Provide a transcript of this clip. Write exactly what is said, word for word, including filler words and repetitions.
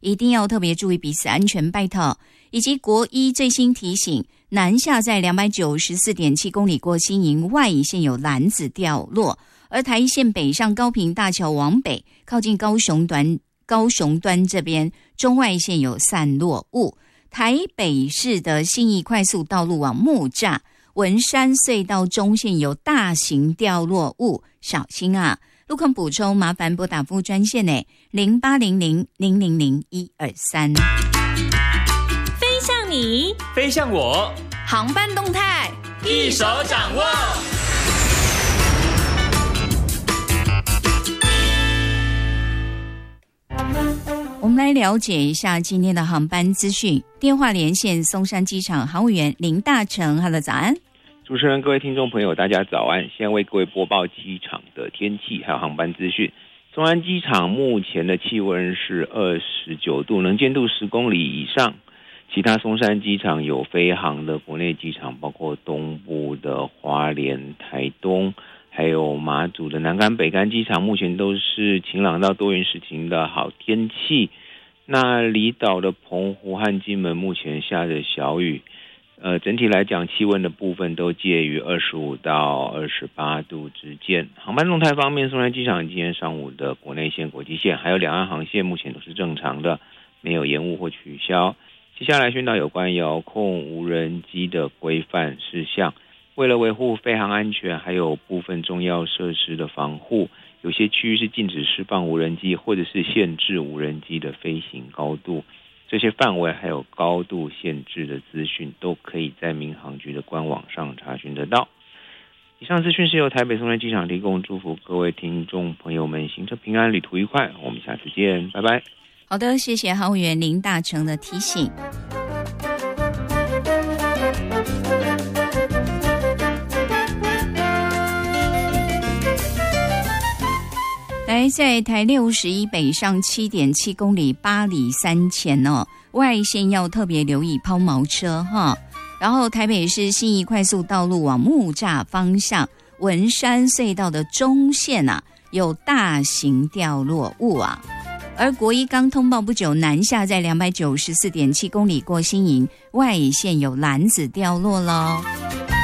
一定要特别注意彼此安全，拜托。以及国一最新提醒，南下在 两百九十四点七 公里过新营外乙线有篮子掉落，而台一线北上高屏大桥往北，靠近高雄端高雄端这边中外线有散落物。台北市的信义快速道路往木栅文山隧道中线有大型掉落物，小心啊！路况补充，麻烦拨打服务专线呢，零八零零零零零一二三。 飞向你， 飞向我， 航班动态一手掌握。 我们来了解一下今天的航班资讯。电话连线松山机场航务员林大成 ，Hello， 早安。 主持人、各位听众朋友，大家早安！现在为各位播报机场的天气还有航班资讯。松山机场目前的气温是二十九度，能见度十公里以上。其他松山机场有飞航的国内机场，包括东部的花莲、台东，还有马祖的南竿、北竿机场，目前都是晴朗到多云时晴的好天气。那离岛的澎湖和金门目前下着小雨。呃，整体来讲，气温的部分都介于二十五到二十八度之间。航班动态方面，松山机场今天上午的国内线、国际线还有两岸航线目前都是正常的，没有延误或取消。接下来宣导有关遥控无人机的规范事项。为了维护飞航安全，还有部分重要设施的防护，有些区域是禁止释放无人机，或者是限制无人机的飞行高度。这些范围还有高度限制的资讯都可以在民航局的官网上查询得到。以上资讯是由台北松山机场提供，祝福各位听众朋友们行车平安，旅途愉快，我们下次见，拜拜。 好的，谢谢航务员林大成的提醒。来，在台六十一北上 七点七 公里八里三前哦，外线要特别留意抛锚车哈。然后台北市信义快速道路往木栅方向文山隧道的中线啊，有大型掉落物啊。而国一刚通报不久，南下在 两百九十四点七 公里过新营外线有篮子掉落咯。